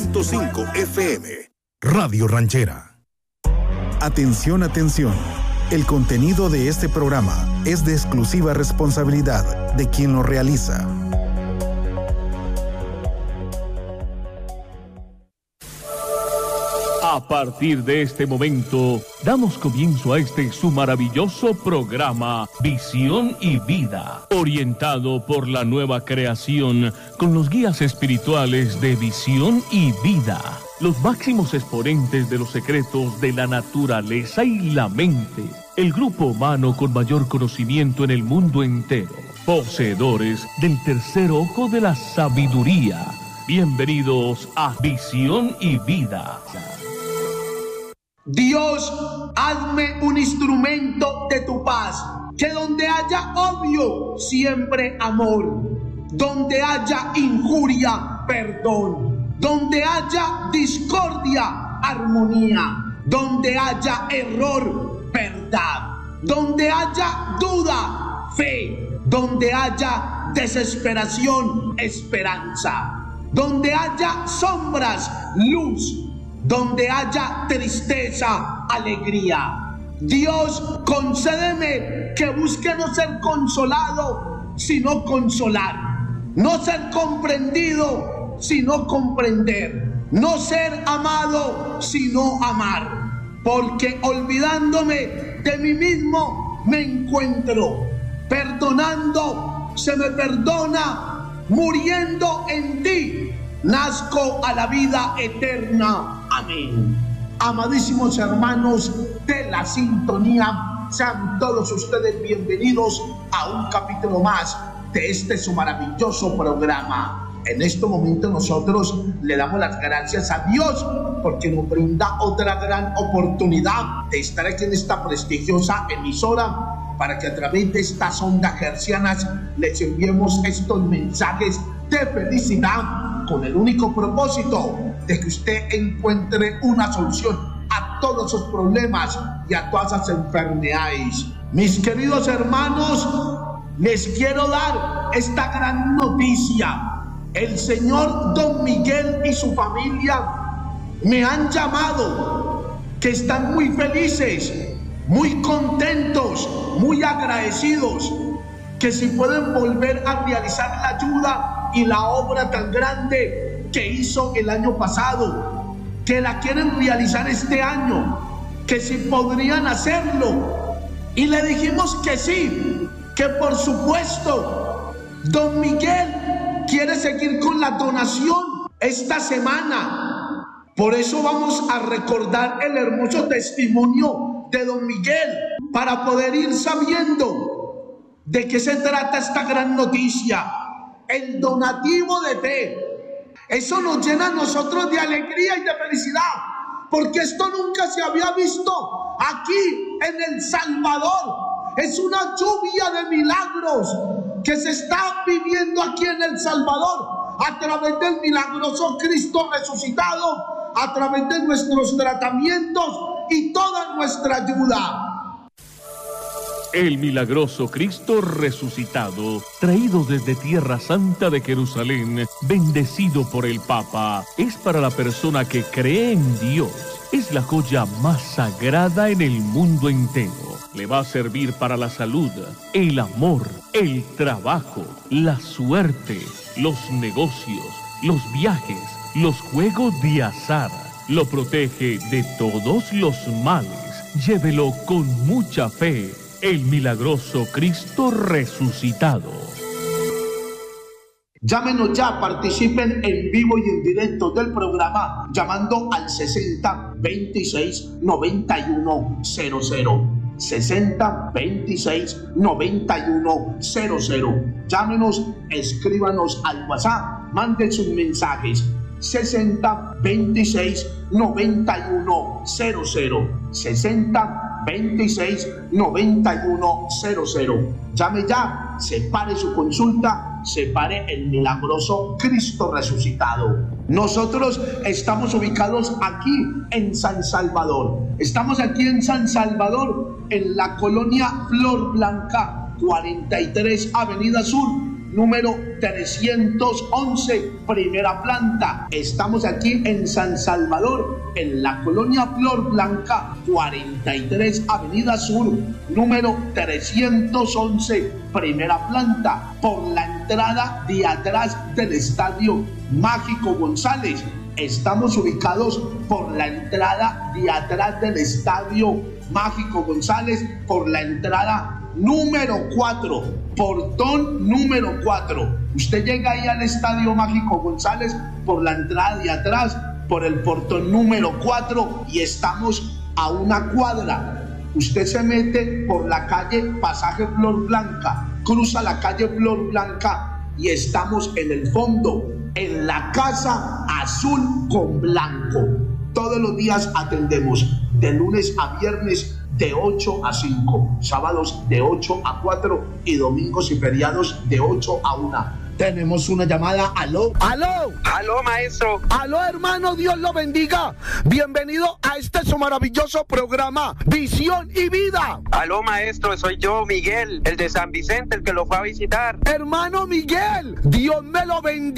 92.5 FM. Radio Ranchera. Atención, atención. El contenido de este programa es de exclusiva responsabilidad de quien lo realiza. A partir de este momento, damos comienzo a su maravilloso programa Visión y Vida, orientado por la nueva creación con los guías espirituales de Visión y Vida, los máximos exponentes de los secretos de la naturaleza y la mente, el grupo humano con mayor conocimiento en el mundo entero, poseedores del tercer ojo de la sabiduría. Bienvenidos a Visión y Vida. Dios, hazme un instrumento de tu paz, que donde haya odio, siempre amor, donde haya injuria, perdón, donde haya discordia, armonía, donde haya error, verdad, donde haya duda, fe, donde haya desesperación, esperanza, donde haya sombras, luz, donde haya tristeza, alegría. Dios, concédeme que busque no ser consolado, sino consolar, no ser comprendido, sino comprender, no ser amado, sino amar, porque olvidándome de mí mismo me encuentro, perdonando se me perdona, muriendo en ti nazco a la vida eterna. Amén. Amadísimos hermanos de la sintonía, sean todos ustedes bienvenidos a un capítulo más de su maravilloso programa. En este momento nosotros le damos las gracias a Dios porque nos brinda otra gran oportunidad de estar aquí en esta prestigiosa emisora para que a través de estas ondas hercianas les enviemos estos mensajes de felicidad con el único propósito de que usted encuentre una solución a todos sus problemas y a todas las enfermedades. Mis queridos hermanos, les quiero dar esta gran noticia. El señor Don Miguel y su familia me han llamado, que están muy felices, muy contentos, muy agradecidos, que si pueden volver a realizar la ayuda y la obra tan grande que hizo el año pasado, que la quieren realizar este año, que si podrían hacerlo. Y le dijimos que sí, que por supuesto Don Miguel quiere seguir con la donación esta semana. Por eso vamos a recordar el hermoso testimonio de Don Miguel para poder ir sabiendo de qué se trata esta gran noticia. El donativo de fe. Eso nos llena a nosotros de alegría y de felicidad, porque esto nunca se había visto aquí en El Salvador. Es una lluvia de milagros que se está viviendo aquí en El Salvador a través del milagroso Cristo resucitado, a través de nuestros tratamientos y toda nuestra ayuda. El milagroso Cristo resucitado, traído desde Tierra Santa de Jerusalén, bendecido por el Papa, es para la persona que cree en Dios. Es la joya más sagrada en el mundo entero. Le va a servir para la salud, el amor, el trabajo, la suerte, los negocios, los viajes, los juegos de azar. Lo protege de todos los males. Llévelo con mucha fe. El milagroso Cristo resucitado. Llámenos ya, participen en vivo y en directo del programa llamando al 60 26 91 00. 60 26 91 00. Llámenos, escríbanos al WhatsApp, manden sus mensajes. 60 26 91 00. 60 26 91 00. Llame ya, separe su consulta, separe el milagroso Cristo resucitado. Nosotros estamos ubicados aquí en San Salvador. Estamos aquí en San Salvador, en la colonia Flor Blanca, 43 Avenida Sur, número 311, primera planta. Estamos aquí en San Salvador, en la colonia Flor Blanca, 43 Avenida Sur, número 311, primera planta, por la entrada de atrás del Estadio Mágico González. Estamos ubicados por la entrada de atrás del Estadio Mágico González, por la entrada número 4, portón número 4. Usted llega ahí al Estadio Mágico González por la entrada de atrás, por el portón número 4, y estamos a una cuadra. Usted se mete por la calle Pasaje Flor Blanca, cruza la calle Flor Blanca y estamos en el fondo, en la Casa Azul con Blanco. Todos los días atendemos de lunes a viernes de 8 a 5, sábados de 8 a 4 y domingos y feriados de 8 a 1. Tenemos una llamada. Aló. Aló. Aló, maestro. Aló, hermano, Dios lo bendiga. Bienvenido a este su maravilloso programa, Visión y Vida. Aló, maestro, soy yo, Miguel, el de San Vicente, el que lo fue a visitar. Hermano Miguel, Dios me lo bendiga.